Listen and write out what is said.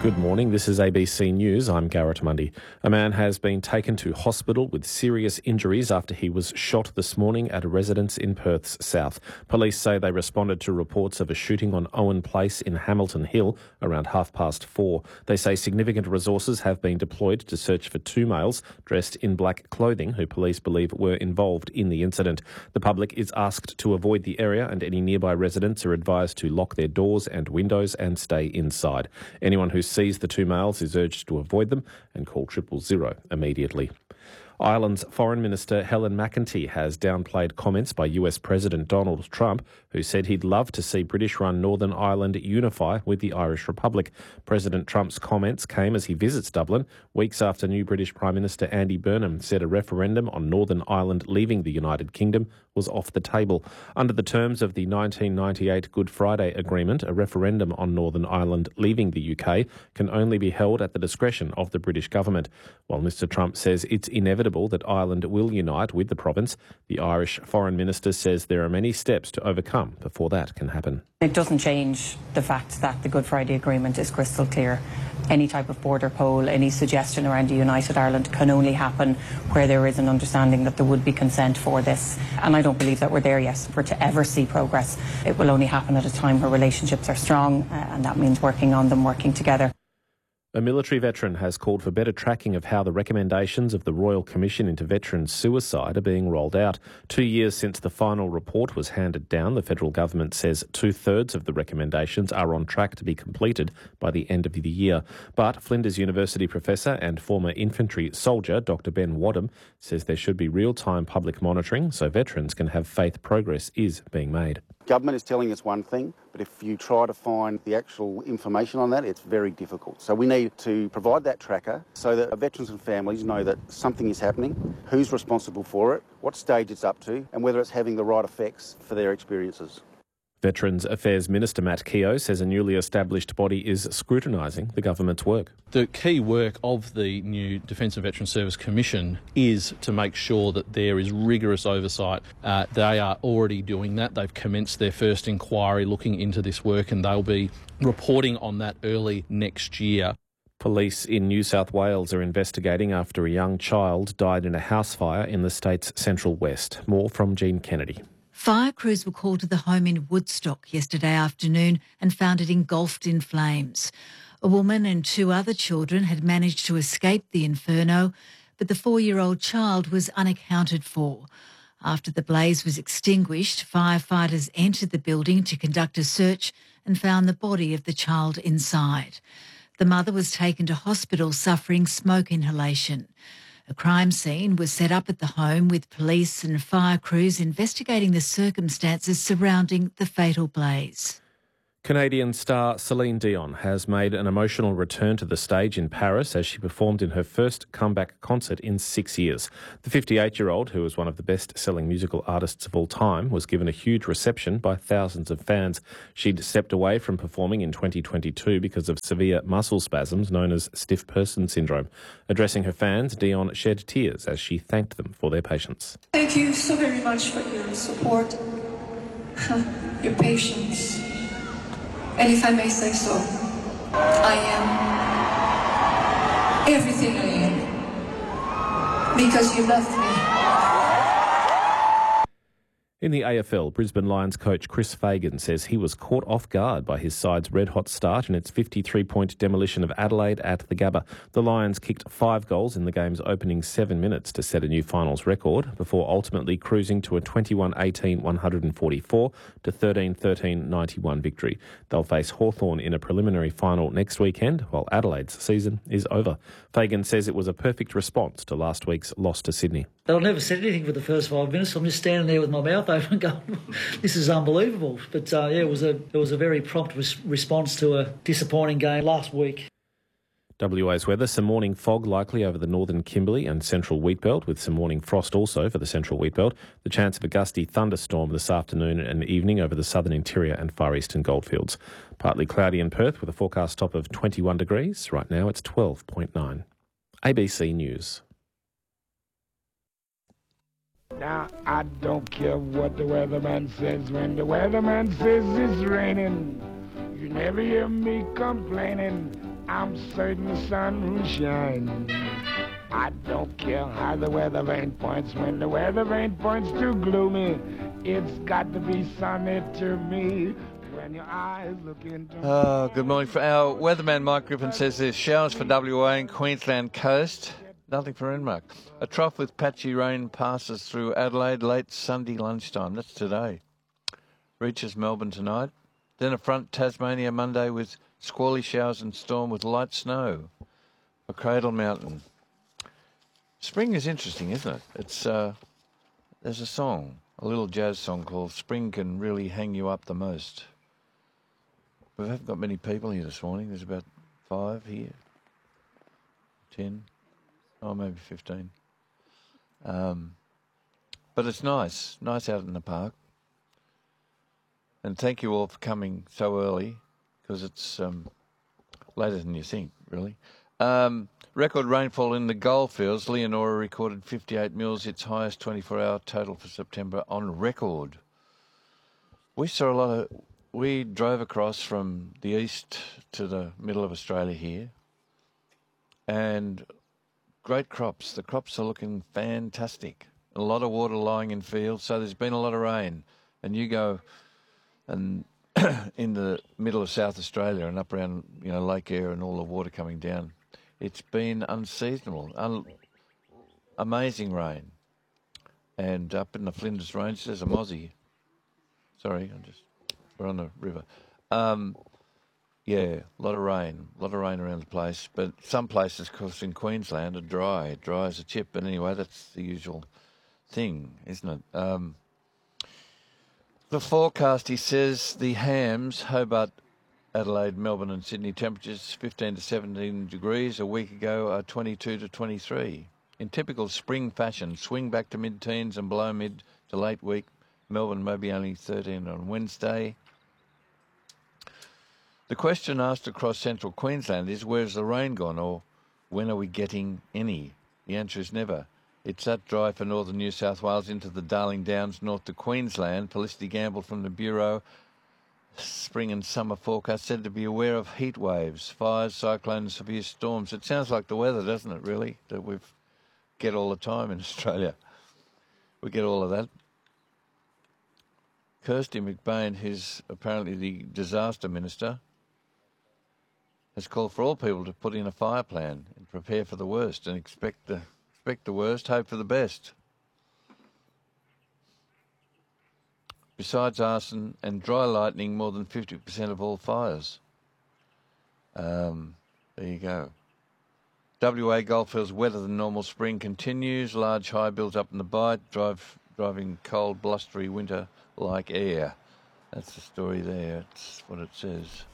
Good morning, this is ABC News. I'm Garrett Mundy. A man has been taken to hospital with serious injuries after he was shot this morning at a residence in Perth's south. Police say they responded to reports of a shooting on Owen Place in Hamilton Hill around 4:30. They say significant resources have been deployed to search for two males dressed in black clothing who police believe were involved in the incident. The public is asked to avoid the area and any nearby residents are advised to lock their doors and windows and stay inside. Anyone who sees the two males is urged to avoid them and call 000 immediately. Ireland's Foreign Minister Helen McEntee has downplayed comments by US President Donald Trump, who said he'd love to see British-run Northern Ireland unify with the Irish Republic. President Trump's comments came as he visits Dublin, weeks after new British Prime Minister Andy Burnham said a referendum on Northern Ireland leaving the United Kingdom was off the table. Under the terms of the 1998 Good Friday Agreement, a referendum on Northern Ireland leaving the UK can only be held at the discretion of the British government. While Mr Trump says it's inevitable that Ireland will unite with the province, the Irish Foreign Minister says there are many steps to overcome before that can happen. It doesn't change the fact that the Good Friday Agreement is crystal clear. Any type of border poll, any suggestion around a united Ireland can only happen where there is an understanding that there would be consent for this. And I don't believe that we're there yet. For to ever see progress, it will only happen at a time where relationships are strong, and that means working on them, working together. A military veteran has called for better tracking of how the recommendations of the Royal Commission into Veteran Suicide are being rolled out. 2 years since the final report was handed down, the federal government says 2/3 of the recommendations are on track to be completed by the end of the year. But Flinders University professor and former infantry soldier Dr Ben Wadham says there should be real-time public monitoring so veterans can have faith progress is being made. Government is telling us one thing, but if you try to find the actual information on that, it's very difficult. So we need to provide that tracker so that veterans and families know that something is happening, who's responsible for it, what stage it's up to, and whether it's having the right effects for their experiences. Veterans Affairs Minister Matt Keogh says a newly established body is scrutinising the government's work. The key work of the new Defence and Veterans Service Commission is to make sure that there is rigorous oversight. They are already doing that. They've commenced their first inquiry looking into this work and they'll be reporting on that early next year. Police in New South Wales are investigating after a young child died in a house fire in the state's central west. More from Jean Kennedy. Fire crews were called to the home in Woodstock yesterday afternoon and found it engulfed in flames. A woman and two other children had managed to escape the inferno, but the 4-year-old child was unaccounted for. After the blaze was extinguished, firefighters entered the building to conduct a search and found the body of the child inside. The mother was taken to hospital suffering smoke inhalation. A crime scene was set up at the home with police and fire crews investigating the circumstances surrounding the fatal blaze. Canadian star Celine Dion has made an emotional return to the stage in Paris as she performed in her first comeback concert in 6 years. The 58-year-old, who is one of the best-selling musical artists of all time, was given a huge reception by thousands of fans. She'd stepped away from performing in 2022 because of severe muscle spasms known as stiff person syndrome. Addressing her fans, Dion shed tears as she thanked them for their patience. Thank you so very much for your support, your patience. And if I may say so, I am everything I am because you love me. In the AFL, Brisbane Lions coach Chris Fagan says he was caught off guard by his side's red-hot start in its 53-point demolition of Adelaide at the Gabba. The Lions kicked 5 goals in the game's opening 7 minutes to set a new finals record before ultimately cruising to a 21-18-144 to 13-13-91 victory. They'll face Hawthorn in a preliminary final next weekend, while Adelaide's season is over. Fagan says it was a perfect response to last week's loss to Sydney. I've never said anything for the first 5 minutes. I'm just standing there with my mouth open going, this is unbelievable. But it was a very prompt response to a disappointing game last week. WA's weather, some morning fog likely over the northern Kimberley and central Wheatbelt, with some morning frost also for the central Wheatbelt. The chance of a gusty thunderstorm this afternoon and evening over the southern interior and far eastern goldfields. Partly cloudy in Perth with a forecast top of 21 degrees. Right now it's 12.9. ABC News. Now, I don't care what the weatherman says. When the weatherman says it's raining, you never hear me complaining. I'm certain the sun will shine. I don't care how the weather vane points. When the weather vane points too gloomy, it's got to be sunny to me. When your eyes look into Good morning. Our weatherman Mike Griffin says there's showers for WA and Queensland coast. Nothing for Enmark. A trough with patchy rain passes through Adelaide late Sunday lunchtime. That's today. Reaches Melbourne tonight. Then a front Tasmania Monday with squally showers and storm with light snow for Cradle Mountain. Spring is interesting, isn't it? It's there's a song, a little jazz song called "Spring Can Really Hang You Up the Most." We haven't got many people here this morning. There's about 5 here, 10, maybe 15. But it's nice out in the park. And thank you all for coming so early, because it's later than you think, really. Record rainfall in the goldfields. Leonora recorded 58 mils, its highest 24-hour total for September on record. We drove across from the east to the middle of Australia here, and great crops. The crops are looking fantastic. A lot of water lying in fields, so there's been a lot of rain. And you go and in the middle of South Australia and up around, Lake Eyre and all the water coming down. It's been unseasonable, amazing rain. And up in the Flinders Range, there's a mozzie. Sorry, we're on the river. Yeah, a lot of rain around the place. But some places, of course, in Queensland are dry as a chip. But anyway, that's the usual thing, isn't it? The forecast, he says, the hams, Hobart, Adelaide, Melbourne and Sydney, temperatures 15 to 17 degrees. A week ago are 22 to 23. In typical spring fashion, swing back to mid-teens and below mid to late week. Melbourne maybe only 13 on Wednesday. The question asked across central Queensland is, where's the rain gone, or when are we getting any? The answer is never. It's that dry for northern New South Wales into the Darling Downs, north to Queensland. Felicity Gamble from the Bureau spring and summer forecast said to be aware of heat waves, fires, cyclones, severe storms. It sounds like the weather, doesn't it, really, that we get all the time in Australia. We get all of that. Kirsty McBain, who's apparently the disaster minister, has called for all people to put in a fire plan and prepare for the worst and expect the worst, hope for the best. Besides arson and dry lightning, more than 50% of all fires. There you go. WA Goldfields wetter than normal spring continues. Large high builds up in the Bight, driving cold, blustery winter like air. That's the story there. That's what it says.